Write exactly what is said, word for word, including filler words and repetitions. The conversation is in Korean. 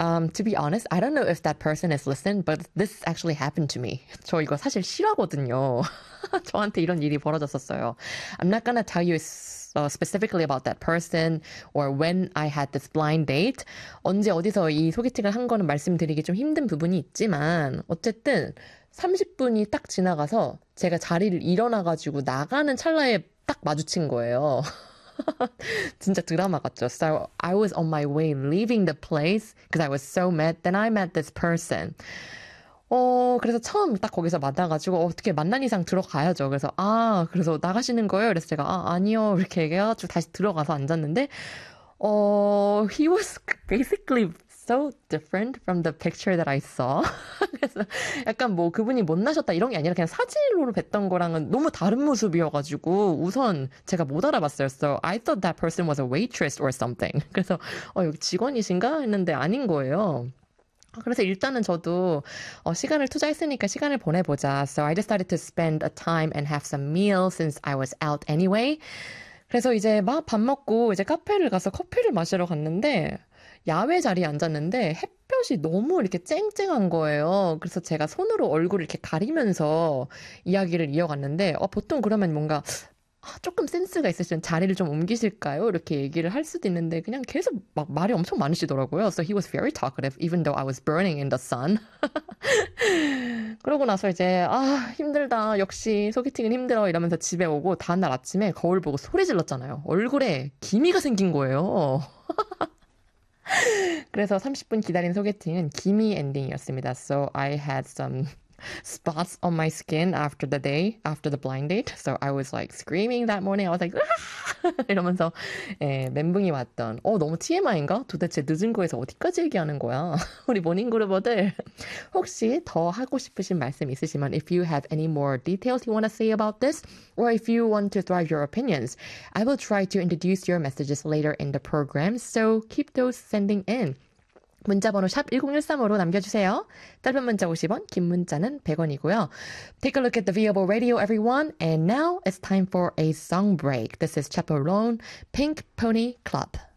Um, to be honest, I don't know if that person is listening, but this actually happened to me. 저 이거 사실 싫어하거든요. 저한테 이런 일이 벌어졌었어요. I'm not gonna tell you uh, specifically about that person or when I had this blind date. 언제 어디서 이 소개팅을 한 거는 말씀드리기 좀 힘든 부분이 있지만 어쨌든 삼십 분이 딱 지나가서 제가 자리를 일어나가지고 나가는 찰나에 딱 마주친 거예요. 진짜 드라마 같죠. So I was on my way leaving the place because I was so mad. Then I met this person. 어, 그래서 처음 딱 거기서 만나가지고 어떻게 만난 이상 들어가야죠. 그래서 아, 그래서 나가시는 거예요? 그래서 제가 아, 아니요. 이렇게 얘기해가지고 다시 들어가서 앉았는데 어, he was basically so different from the picture that I saw. 그래서 약간 뭐 그분이 못나셨다 이런 게 아니라 그냥 사진으로 뵀던 거랑은 너무 다른 모습이어가지고 우선 제가 못 알아봤어요. So I thought that person was a waitress or something. 그래서 어, 여기 직원이신가 했는데 아닌 거예요. 그래서 일단은 저도 어, 시간을 투자했으니까 시간을 보내보자. So I decided to spend a time and have some meal since I was out anyway. 그래서 이제 막 밥 먹고 이제 카페를 가서 커피를 마시러 갔는데 야외 자리에 앉았는데 햇볕이 너무 이렇게 쨍쨍한 거예요. 그래서 제가 손으로 얼굴을 이렇게 가리면서 이야기를 이어갔는데 어, 보통 그러면 뭔가 아, 조금 센스가 있으시면 자리를 좀 옮기실까요? 이렇게 얘기를 할 수도 있는데 그냥 계속 막 말이 엄청 많으시더라고요. So he was very talkative even though I was burning in the sun. 그러고 나서 이제 아 힘들다. 역시 소개팅은 힘들어 이러면서 집에 오고 다음날 아침에 거울 보고 소리 질렀잖아요. 얼굴에 기미가 생긴 거예요. 그래서 삼십 분 기다린 소개팅은 기미 엔딩이었습니다. So I had some spots on my skin after the day, after the blind date. So I was like screaming that morning. I was like, 이러면서 예, 멘붕이 왔던. 어, 너무 티엠아이인가? 도대체 늦은 거에서 어디까지 얘기하는 거야? 우리 모닝그루버들 혹시 더 하고 싶으신 말씀 있으시면 if you have any more details you want to say about this or if you want to thrive your opinions, I will try to introduce your messages later in the program. So keep those sending in. 문자번호 샵 일공일삼으로 남겨주세요. 짧은 문자 오십 원, 긴 문자는 백 원이고요. Take a look at the Viable Radio, everyone. And now it's time for a song break. This is Chaperone, Pink Pony Club.